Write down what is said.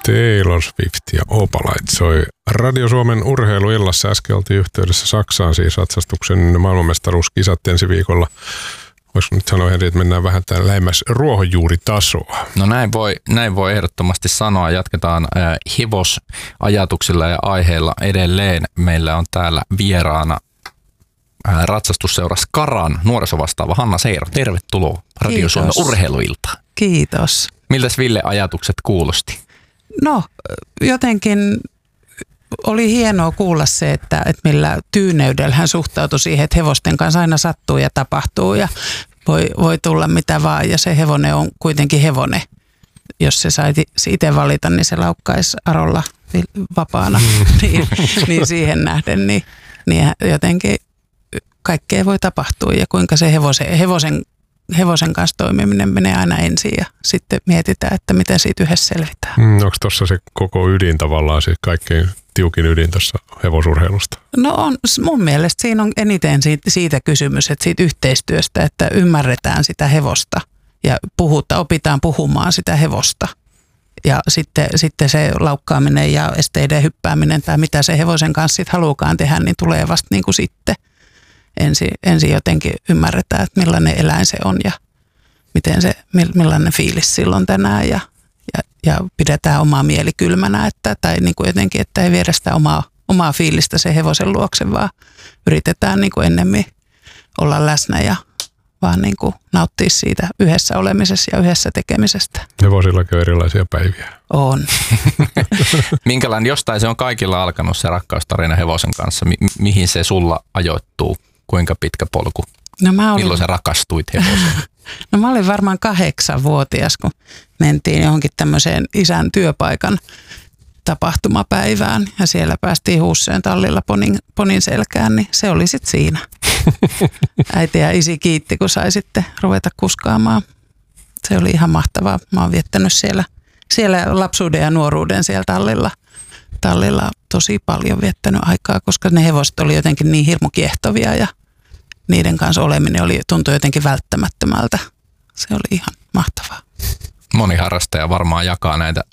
Taylor Swift ja Opalite soi Radio Suomen urheiluillassa. Äsken oltiin yhteydessä Saksaan, siis ratsastuksen maailmanmestaruuskisat ensi viikolla. Voisiko nyt sanoa, että mennään vähän tämän lähemmäs ruohonjuuritasoa? No näin voi ehdottomasti sanoa. Jatketaan hevosajatuksilla ja aiheilla edelleen. Meillä on täällä vieraana ratsastusseura Skaran nuorisovastaava Hanna Seiro. Tervetuloa Radio Suomen urheiluiltaan. Kiitos. Miltäs Ville ajatukset kuulosti? No jotenkin oli hienoa kuulla se, että millä tyyneydellä hän suhtautui siihen, että hevosten kanssa aina sattuu ja tapahtuu ja voi tulla mitä vaan. Ja se hevonen on kuitenkin hevonen. Jos se sai itse valita, niin se laukkaisi Arolla vapaana. niin siihen nähden, niin jotenkin kaikkea voi tapahtua. Ja kuinka se hevosen kanssa toimiminen menee aina ensin ja sitten mietitään, että miten siitä yhdessä selvitään. Onko tuossa se koko ydin tavallaan, siis kaikkein tiukin ydin tuossa hevosurheilusta? No on, mun mielestä siinä on eniten siitä kysymys, että siitä yhteistyöstä, että ymmärretään sitä hevosta ja opitaan puhumaan sitä hevosta. Ja sitten se laukkaaminen ja esteiden hyppääminen tai mitä se hevosen kanssa sitten haluukaan tehdä, niin tulee vasta niin kuin sitten. Ensin jotenkin ymmärretään, että millainen eläin se on ja millainen fiilis silloin tänään ja pidetään omaa mieli kylmänä, tai niin kuin jotenkin, että ei viedä sitä omaa fiilistä sen hevosen luokse, vaan yritetään niin kuin ennemmin olla läsnä ja vaan niin kuin nauttia siitä yhdessä olemisessa ja yhdessä tekemisestä. Hevosillakin on erilaisia päiviä. On. Minkälainen, jostain se on kaikilla alkanut se rakkaustarina hevosen kanssa, mihin se sulla ajoittuu? Kuinka pitkä polku? Milloin sä rakastuit hevoseen? No mä olin varmaan 8-vuotias, kun mentiin johonkin tämmöiseen isän työpaikan tapahtumapäivään ja siellä päästiin Huusseen tallilla ponin selkään, niin se oli sitten siinä. Äiti ja isi kiitti, kun sai sitten ruveta kuskaamaan. Se oli ihan mahtavaa. Mä oon viettänyt siellä lapsuuden ja nuoruuden siellä tallilla tosi paljon viettänyt aikaa, koska ne hevoset oli jotenkin niin hirmu kiehtovia ja niiden kanssa oleminen tuntui jotenkin välttämättömältä. Se oli ihan mahtavaa. Moni harrastaja varmaan jakaa näitä